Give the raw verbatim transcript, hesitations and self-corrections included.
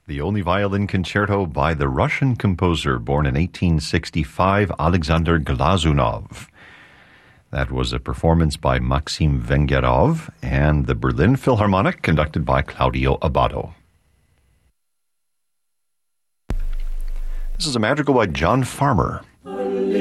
the only violin concerto by the Russian composer born in eighteen sixty-five, Alexander Glazunov. That was a performance by Maxim Vengerov and the Berlin Philharmonic, conducted by Claudio Abbado. This is a madrigal by John Farmer.